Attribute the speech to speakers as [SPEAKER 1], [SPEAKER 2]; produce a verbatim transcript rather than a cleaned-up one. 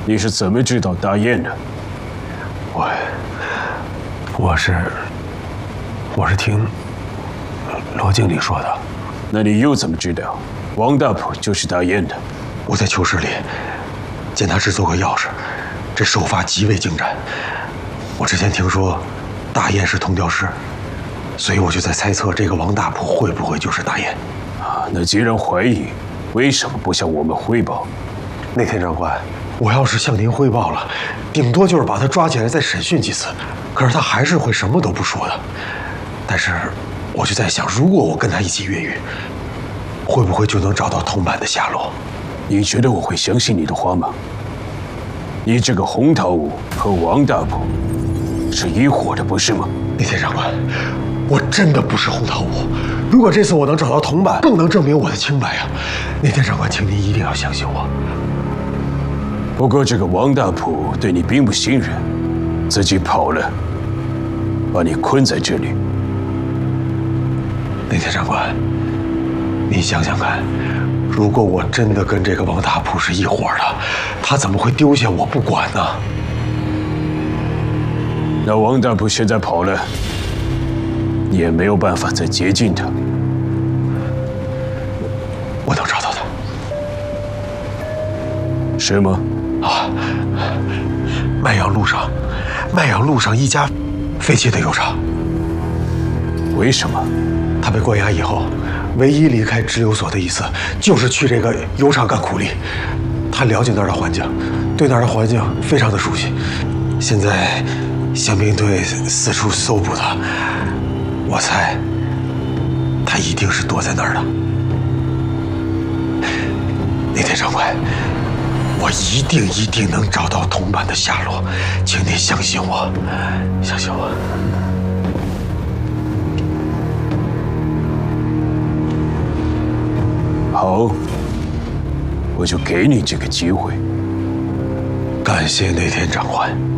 [SPEAKER 1] 你是怎么知道大雁的？
[SPEAKER 2] 我，我是，我是听罗经理说的。
[SPEAKER 1] 那你又怎么知道王大普就是大雁的？
[SPEAKER 2] 我在囚室里见他制作个钥匙，这手法极为精湛。我之前听说大雁是铜雕师，所以我就在猜测这个王大普会不会就是大雁。
[SPEAKER 1] 啊，那既然怀疑，为什么不向我们汇报？
[SPEAKER 2] 内田长官，我要是向您汇报了，顶多就是把他抓起来再审讯几次，可是他还是会什么都不说的。但是我就在想，如果我跟他一起越狱，会不会就能找到铜板的下落？
[SPEAKER 1] 你觉得我会相信你的话吗？你这个红桃五和王大普是一伙的，不是吗？
[SPEAKER 2] 内田长官，我真的不是红桃五。如果这次我能找到铜板，更能证明我的清白啊！内田长官，请您一定要相信我。
[SPEAKER 1] 不过这个王大普对你并不信任，自己跑了，把你困在这里。
[SPEAKER 2] 内田长官，您想想看，如果我真的跟这个王大普是一伙的，他怎么会丢下我不管呢？
[SPEAKER 1] 那王大普现在跑了，你也没有办法再接近他。
[SPEAKER 2] 我能找到他，
[SPEAKER 1] 是吗？
[SPEAKER 2] 啊，麦阳路上，麦阳路上一家废弃的油厂。
[SPEAKER 1] 为什么？
[SPEAKER 2] 他被关押以后，唯一离开支流所的一次，就是去这个油厂干苦力。他了解那儿的环境，对那儿的环境非常的熟悉。现在宪兵队四处搜捕他，我猜他一定是躲在那儿的。内田长官，我一定一定能找到铜板的下落，请您相信我，相信我。
[SPEAKER 1] 好，我就给你这个机会。
[SPEAKER 2] 感谢内田长官。